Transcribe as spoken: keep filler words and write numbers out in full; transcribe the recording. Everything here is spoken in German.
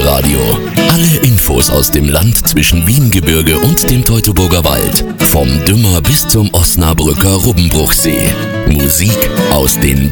Elbe-Radio. Alle Infos aus dem Land zwischen Wiengebirge und dem Teutoburger Wald. Vom Dümmer bis zum Osnabrücker Rubbenbruchsee. Musik aus den